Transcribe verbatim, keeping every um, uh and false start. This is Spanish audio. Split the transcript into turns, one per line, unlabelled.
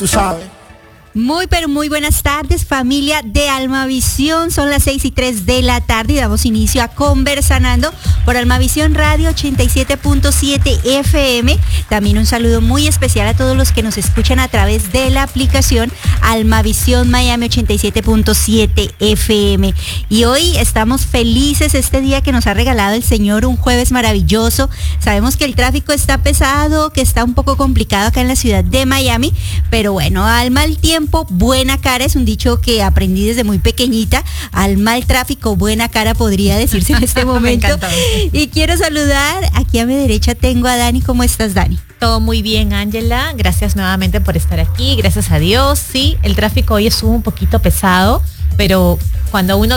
tú sabes.
Muy, pero muy buenas tardes, familia de Almavisión. Son las seis y tres de la tarde y damos inicio a Conversanando por Almavisión Radio ochenta y siete punto siete F M. También un saludo muy especial a todos los que nos escuchan a través de la aplicación Almavisión Miami ochenta y siete punto siete F M. Y hoy estamos felices este día que nos ha regalado el Señor, un jueves maravilloso. Sabemos que el tráfico está pesado, que está un poco complicado acá en la ciudad de Miami, pero bueno, al mal tiempo, buena cara, es un dicho que aprendí desde muy pequeñita. Al mal tráfico, buena cara, podría decirse en este momento. Y quiero saludar, aquí a mi derecha tengo a Dani. ¿Cómo estás, Dani?
Todo muy bien, Ángela. Gracias nuevamente por estar aquí. Gracias a Dios. Sí, el tráfico hoy estuvo un poquito pesado, pero cuando uno